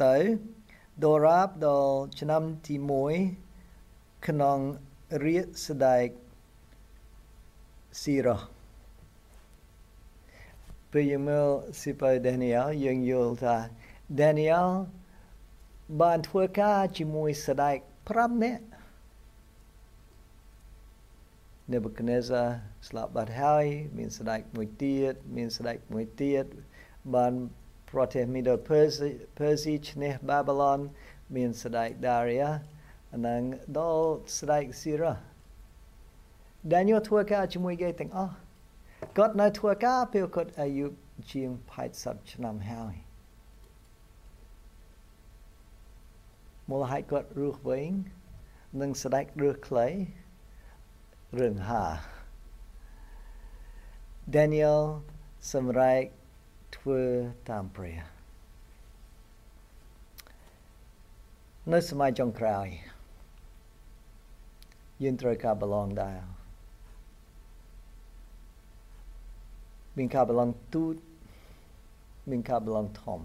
ទៅដរាបដល់ឆ្នាំទី1ក្នុងរាជស្ដេចស៊ីរ៉ូពេលយើងមើលស៊ីពៅ Daniel យើងយល់ថា Daniel បានធ្វើការជាមួយស្ដេច5នាក់Nebuchadnezzar ស្លាប់បាត់ហើយមានស្ដេចមួយទៀតបានប្រទេស Middle Persia ឈ្នះ Babylon មានស្ដេច Darius និងដល់ស្ដេច Cyrus Daniel ធ្វើការជាមួយគេទាំងអស់គាត់នៅធ្វើការពេលគាត់អាយុជាង80ឆ្នាំហើយមូលហេតុគាត់រស់វិញនិងស្ដេចរស់ខ្លីរឿងហា Daniel សម្រេចធ្វើតាមព្រះនៅសម័យចុងក្រោយយើងត្រូវការប្រឡងដែរមានការប្រឡងទូចមានការប្រឡងធំ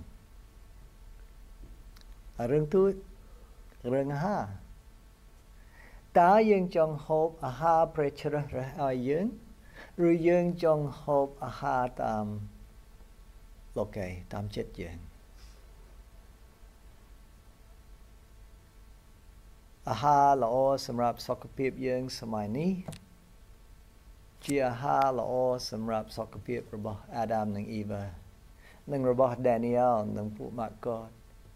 រឿងទូចរឿងអាហារតើយើងចង់ហូបអាហារព្រះជ្រើសរើសឲ្យយើងឬយើងចង់ហូបអាហារតាមលោកេតាមចិត្តយើងអាហារល្អសម្រាប់សុខភាពយើងសម័យនេះជាអាហារល្អសម្រាប់សុខភាពរបស់អាដាមនិងអ៊ីវ៉ានិងរបស់ Daniel និងពួកម៉ាកត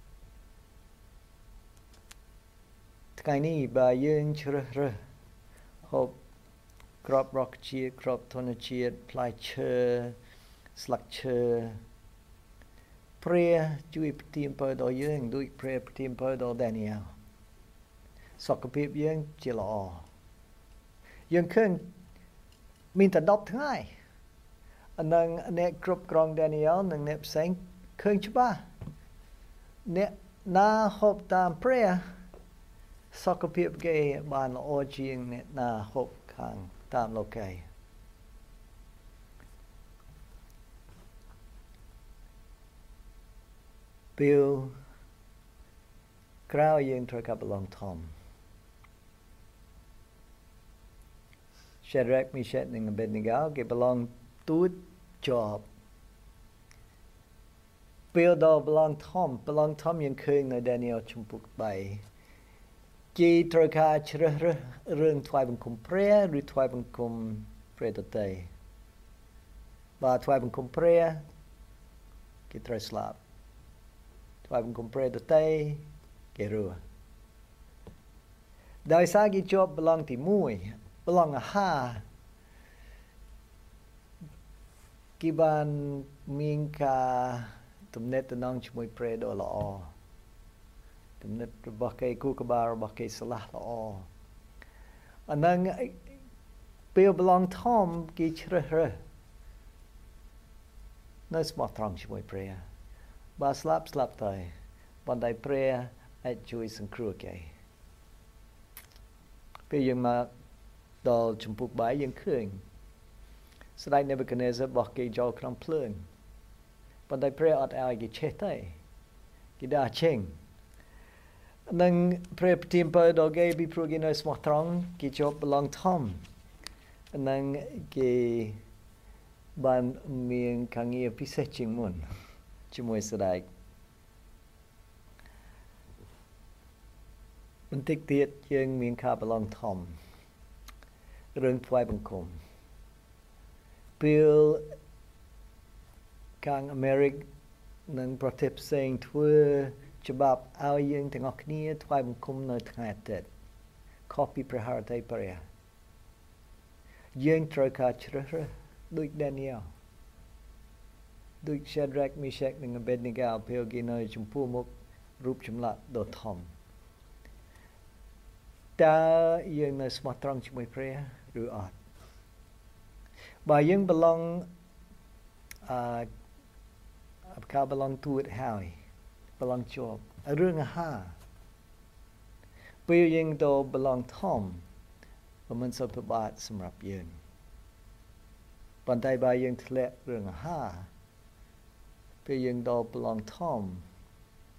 ថ្ងៃនេះបើយើងជ្រើសរើសហូបក្របរុក្ខជាតិក្របធម្មជាតិផ្លែឈើស្លឹកឈើព្រះជួយប្រទានពរដល់យើងដូចព្រះប្រទានពរដល់ Daniel សុខភាពយើងជាល្អយើងឃើញមានតែ10ថ្ងៃនិងអ្នកគ្រប់គ្រង Daniel និងអ្នកផ្សេងឃើញច្បាស់អ្នកណាហូបតាមព្រះសុខភាពគេបានល្អជាងអ្នកណាហូបខាងតាមលោកេពេលក្រោយយើងត្រូវការប្រឡងធំ Shadrach, Meshach និង Abednego គេប្រឡងទូចជាប់ពេលដល់ប្រឡងធំយើងឃើញនៅ Daniel ជំពូក3គេត្រូវការជ្រើសរើសរឿងថ្វាយបង្គំព្រះឬថ្វាយបង្គំព្រះទតីបើថ្វាយបង្គំព្រះគេត្រូវស្លាប់ថ្វាយបង្គំព្រះទតីគេរស់ដោយសារគេជាប់ប្រឡងទី1ប្រឡងអាហារគេបានមានការទំនាក់ទំនងជាមួយព្រះដ៏ល្អទំនាក់របស់គេគូក្បាលរបស់គេស្លាស់ល្អអានឹងពេលប្រឡងធំគេជ្រើសរើសនៅស្មោះត្រង់ជាមួយព្រះបើស្លាប់ទៅប៉ុន្តែព្រះអាចជួយសង្គ្រោះគេពេលយើងមកដល់ជំពូក3យើងឃើញស្ដេច Nebuchadnezzar បោះគេចូលក្នុងភ្លើងប៉ុន្តែព្រះអត់ឲ្យគេឆេះទេគេដាក់ចេញនិងព្រះប្រទានពរដល់គេពីព្រោះគេនៅស្មោះត្រង់គេជាប់ប្រឡងធំនិងគេបានមានការងារពិសេសជាងមុនជាមួយស្ដេចបន្តិចទៀតយើងមានការប្រឡងធំរឿងថ្វាយបង្គំពេលខាងអាមេរិកនិងប្រទេសផ្សេងធ្វើច្បាប់ឲ្យយើងទាំងអស់គ្នាថ្វាយបង្គំនៅថ្ងៃអាទិត្យខុសពីព្រះハរតីព្រះយើងត្រូវការជ្រើសរើសដូច Daniel ដូច Shadrach, Meshach និង Abednego ពេលគេនៅចំពោះមុខរូបចម្លាក់ដ៏ធំតើយើងនៅស្មោះត្រង់ជាមួយព្រះឬអត់បើយើងប្រឡងការប្រឡងទូចហើយប្រឡងជាប់រឿងអាហារពេលយើងទៅប្រឡងធំមិនសូវពិបាកសម្រាប់យើងប៉ុន្តែបើយើងធ្លាក់រឿងអាហារពេលយើងដល់ប្រឡងធំ